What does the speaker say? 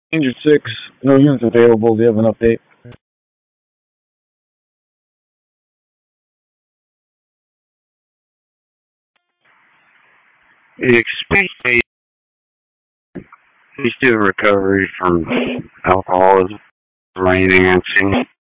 Injured 6, no units available. Do you have an update? Expect he's still recovery from alcoholism, brain enhancing.